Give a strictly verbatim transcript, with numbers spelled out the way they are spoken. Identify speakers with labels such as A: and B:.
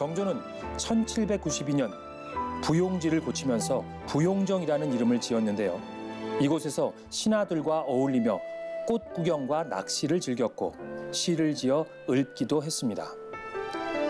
A: 정조는 천칠백구십이 년 부용지를 고치면서 부용정이라는 이름을 지었는데요. 이곳에서 신하들과 어울리며 꽃 구경과 낚시를 즐겼고 시를 지어 읊기도 했습니다.